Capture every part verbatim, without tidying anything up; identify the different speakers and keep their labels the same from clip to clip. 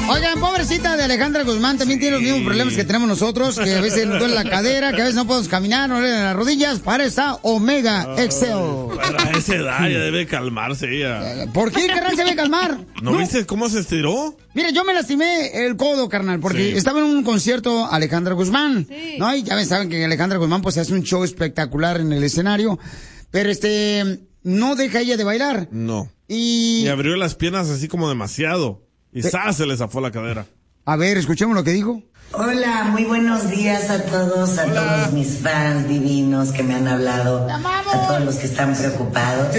Speaker 1: Oigan, pobrecita de Alejandra Guzmán, también tiene los mismos problemas que tenemos nosotros, que a veces nos duele la cadera, que a veces no podemos caminar, nos duelen las rodillas. Para esa Omega Excel.
Speaker 2: Para esa edad ya debe calmarse ella.
Speaker 1: ¿Por qué, carnal, se debe calmar?
Speaker 2: ¿No, ¿No viste cómo se estiró?
Speaker 1: Mira, yo me lastimé el codo, carnal, porque sí. estaba en un concierto Alejandra Guzmán, sí. ¿no? Y ya ven, saben que Alejandra Guzmán pues hace un show espectacular en el escenario, pero este, no deja ella de bailar.
Speaker 2: No.
Speaker 1: Y...
Speaker 2: y abrió las piernas así como demasiado. Y eh... ¡zas! Se le zafó la cadera.
Speaker 1: A ver, escuchemos lo que dijo.
Speaker 3: Hola, muy buenos días a todos, a Hola. todos mis fans divinos que me han hablado, a todos los que están preocupados.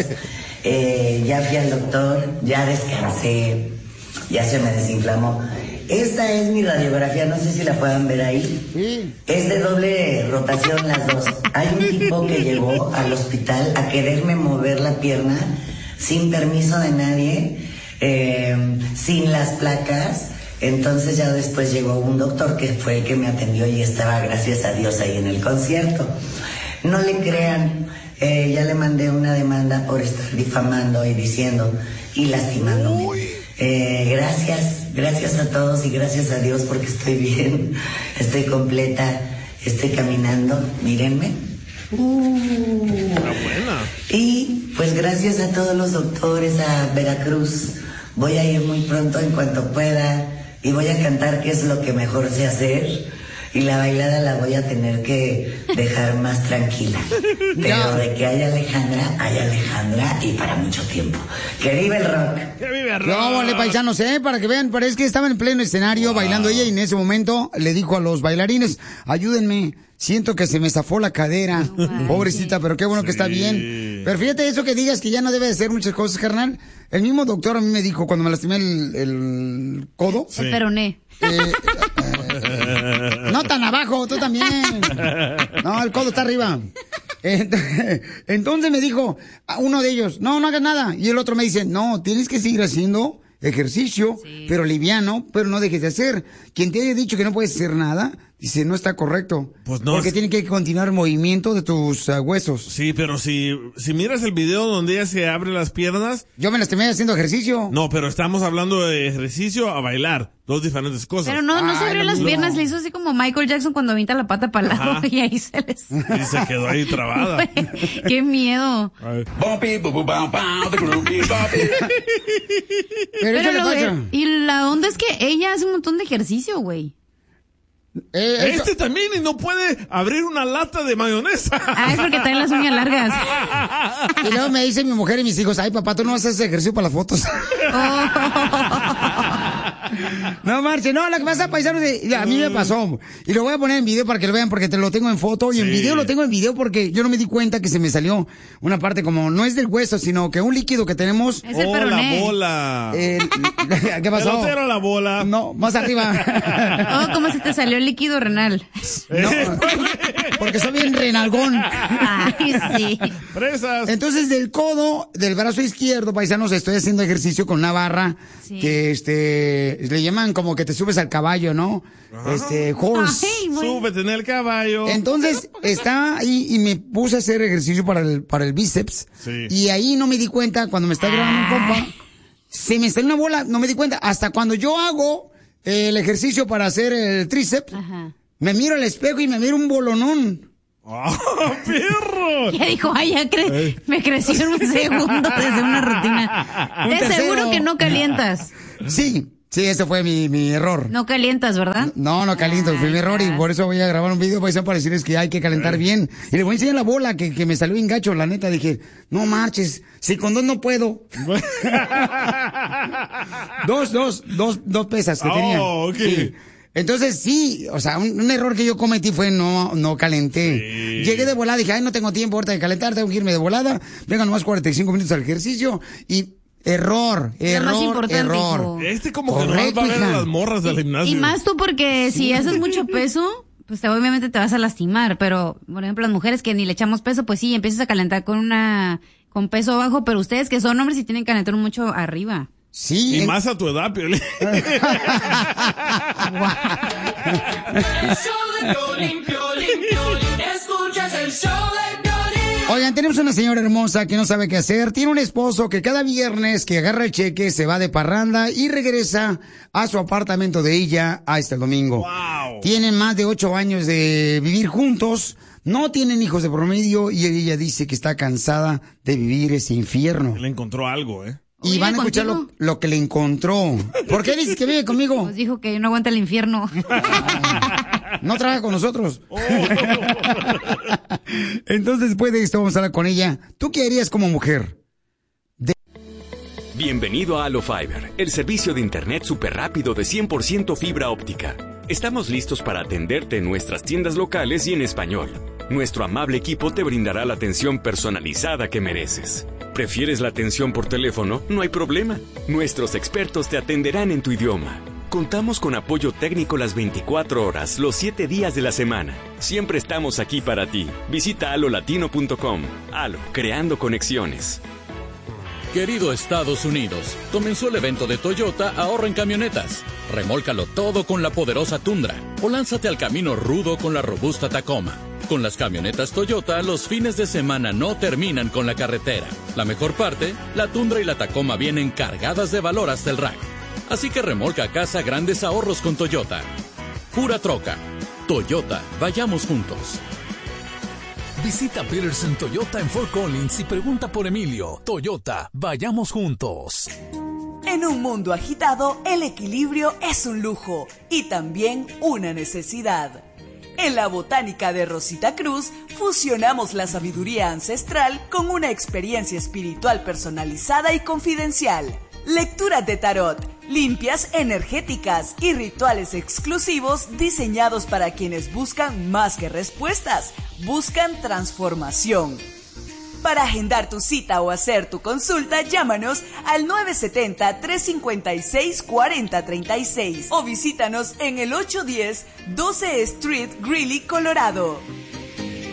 Speaker 3: Eh, ya fui al doctor, ya descansé, ya se me desinflamó. Esta es mi radiografía, no sé si la puedan ver ahí. Sí. Es de doble rotación las dos. Hay un tipo que llegó al hospital a quererme mover la pierna sin permiso de nadie, eh, sin las placas. Entonces ya después llegó un doctor que fue el que me atendió y estaba, gracias a Dios, ahí en el concierto. No le crean, eh, ya le mandé una demanda por estar difamando y diciendo y lastimándome. Eh, gracias, gracias a todos y gracias a Dios porque estoy bien, estoy completa, estoy caminando, mírenme. Uh.
Speaker 2: buena.
Speaker 3: Y pues gracias a todos los doctores, a Veracruz. Voy a ir muy pronto en cuanto pueda. Y voy a cantar, que es lo que mejor sé hacer. Y la bailada la voy a tener que dejar más tranquila. Pero de que haya Alejandra, hay Alejandra y para mucho tiempo. ¡Que vive el rock!
Speaker 2: ¡Que vive el rock!
Speaker 1: No, vale, paisanos, ¿eh? Para que vean, parece que estaba en pleno escenario wow. bailando ella y en ese momento le dijo a los bailarines, ayúdenme. Siento que se me zafó la cadera, no, pobrecita, pero qué bueno sí. que está bien. Pero fíjate eso que digas que ya no debe de hacer muchas cosas, carnal. El mismo doctor a mí me dijo cuando me lastimé el, el codo.
Speaker 4: Sí. El peroné.
Speaker 1: Eh, eh, no tan abajo, tú también. No, el codo está arriba. Entonces me dijo uno de ellos, no, no hagas nada. Y el otro me dice, no, tienes que seguir haciendo ejercicio, sí. pero liviano, pero no dejes de hacer. Quien te haya dicho que no puedes hacer nada, dice, no está correcto.
Speaker 2: Pues no.
Speaker 1: Porque es... tiene que continuar el movimiento de tus uh, huesos.
Speaker 2: Sí, pero si, si miras el video donde ella se abre las piernas.
Speaker 1: Yo me lastimé haciendo ejercicio.
Speaker 2: No, pero estamos hablando de ejercicio a bailar. Dos diferentes cosas.
Speaker 4: Pero no, no
Speaker 1: Ay,
Speaker 4: se abrió
Speaker 1: no,
Speaker 4: las
Speaker 1: no.
Speaker 4: piernas, le hizo así como Michael Jackson cuando avienta la pata para el lado y ahí se les...
Speaker 2: Y se quedó ahí trabada.
Speaker 4: ¡Qué miedo!
Speaker 1: Pero,
Speaker 4: Pero lo de, y la onda es que ella hace un montón de ejercicio, güey.
Speaker 1: Eh,
Speaker 2: este también y no puede abrir una lata de mayonesa.
Speaker 4: Ah, es porque traen las uñas largas.
Speaker 1: Y luego me dice mi mujer y mis hijos, ay papá, tú no vas a hacer ejercicio para las fotos. Oh. No, Marce, no, lo que pasa, paisanos, a mí me pasó. Y lo voy a poner en video para que lo vean porque te lo tengo en foto. Y sí. en video lo tengo en video porque yo no me di cuenta que se me salió una parte como, no es del hueso, sino que un líquido que tenemos.
Speaker 4: Es el
Speaker 2: oh,
Speaker 4: peroné.
Speaker 2: la bola.
Speaker 1: Eh, ¿Qué pasó?
Speaker 2: Pelotero la bola.
Speaker 1: No, más arriba.
Speaker 4: Oh, ¿cómo se te salió el líquido renal?
Speaker 1: No, porque soy bien renalgón.
Speaker 4: Ay, sí.
Speaker 2: Fresas.
Speaker 1: Entonces, del codo, del brazo izquierdo, paisanos, estoy haciendo ejercicio con una barra sí. que, este, le llaman como que te subes al caballo, ¿no? Ajá. Este, horse.
Speaker 4: Ay,
Speaker 2: súbete en el caballo.
Speaker 1: Entonces, está ahí y me puse a hacer ejercicio para el, para el bíceps.
Speaker 2: Sí.
Speaker 1: Y ahí no me di cuenta, cuando me está grabando un compa, se me salió una bola, no me di cuenta. Hasta cuando yo hago el ejercicio para hacer el tríceps, ajá. me miro al espejo y me miro un bolonón.
Speaker 2: ¡Ah, oh, perro!
Speaker 4: Ya dijo, ay, ya cre eh. me creció en un segundo desde una rutina. ¿Te aseguro que no calientas?
Speaker 1: Sí, sí, ese fue mi, mi error.
Speaker 4: No calientas, ¿verdad?
Speaker 1: No, no caliento, fue mi error y por eso voy a grabar un video para decirles que hay que calentar eh. bien. Y les voy a enseñar la bola que, que me salió bien gacho, la neta. Dije, no marches, si con dos no puedo. dos, dos, dos, dos pesas que
Speaker 2: oh,
Speaker 1: tenía.
Speaker 2: Okay.
Speaker 1: Sí. Entonces, sí, o sea, un, un error que yo cometí fue no, no calenté. Sí. Llegué de volada, dije, ay, no tengo tiempo ahorita de calentar, tengo que irme de volada. Venga nomás cuarenta y cinco minutos al ejercicio y... Error, error, error.
Speaker 2: Hijo. Este como que no va a ver a las morras del gimnasio.
Speaker 4: Y más tú porque si
Speaker 1: sí.
Speaker 4: haces mucho peso, pues te, obviamente te vas a lastimar. Pero, por ejemplo, las mujeres que ni le echamos peso, pues sí, empiezas a calentar con una con peso bajo. Pero ustedes que son hombres sí tienen que calentar mucho arriba.
Speaker 1: Sí.
Speaker 2: Y
Speaker 1: en...
Speaker 2: más a tu edad, Piolín.
Speaker 5: El show de Piolín, Piolín, Piolín. Escuchas el show de Piolín.
Speaker 1: Oigan, Oigan, tenemos una señora hermosa que no sabe qué hacer. Tiene un esposo que cada viernes que agarra el cheque se va de parranda y regresa a su apartamento de ella hasta el domingo.
Speaker 2: Wow.
Speaker 1: Tienen más de ocho años de vivir juntos. No tienen hijos de promedio y ella dice que está cansada de vivir ese infierno.
Speaker 2: Le encontró algo, ¿eh?
Speaker 1: Y van a escuchar lo, lo que le encontró. ¿Por qué dices que vive conmigo?
Speaker 4: Pues dijo que no aguanta el infierno.
Speaker 1: No trabaja con nosotros. Oh. Entonces, después de esto, vamos a hablar con ella. ¿Tú qué harías como mujer? De...
Speaker 5: Bienvenido a Halo Fiber, el servicio de internet súper rápido de cien por ciento fibra óptica. Estamos listos para atenderte en nuestras tiendas locales y en español. Nuestro amable equipo te brindará la atención personalizada que mereces. ¿Prefieres la atención por teléfono? No hay problema. Nuestros expertos te atenderán en tu idioma. Contamos con apoyo técnico las veinticuatro horas, los siete días de la semana. Siempre estamos aquí para ti. Visita halo latino punto com. Halo, creando conexiones.
Speaker 6: Querido Estados Unidos, comenzó el evento de Toyota Ahorra en Camionetas. Remólcalo todo con la poderosa Tundra o lánzate al camino rudo con la robusta Tacoma. Con las camionetas Toyota, los fines de semana no terminan con la carretera. La mejor parte, la Tundra y la Tacoma vienen cargadas de valor hasta el rack. Así que remolca a casa grandes ahorros con Toyota. Pura troca. Toyota, vayamos juntos.
Speaker 7: Visita Peterson Toyota en Fort Collins y pregunta por Emilio. Toyota, vayamos juntos.
Speaker 8: En un mundo agitado, el equilibrio es un lujo y también una necesidad. En la Botánica de Rosita Cruz, fusionamos la sabiduría ancestral con una experiencia espiritual personalizada y confidencial. Lecturas de tarot, limpias energéticas y rituales exclusivos diseñados para quienes buscan más que respuestas, buscan transformación. Para agendar tu cita o hacer tu consulta, llámanos al nueve siete cero, tres cinco seis, cuatro cero tres seis o visítanos en el ochocientos diez doce Street, Greeley, Colorado.